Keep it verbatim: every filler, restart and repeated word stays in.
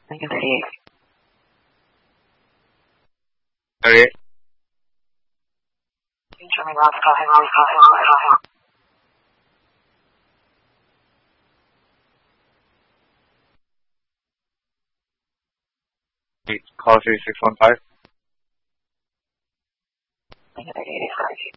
Negative thirty-eight. thirty-eight. German Rock, copy, copy, copy, copy, copy. Call three six one five. Negative thirty-eight, sorry.